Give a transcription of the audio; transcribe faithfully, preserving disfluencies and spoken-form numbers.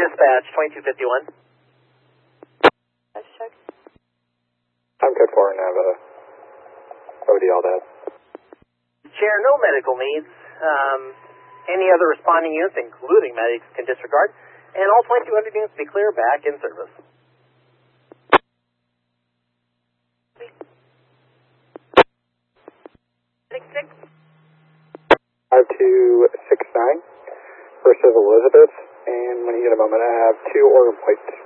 dispatch, twenty-two fifty-one. Let's check. I'm good for it, Nava. O D all that. Chair, no medical needs. Um, any other responding units, including medics, can disregard. And all twenty-two hundred units be clear back in service. Six six. five two six nine. First of Elizabeth, and when you get a moment, I have two order plates.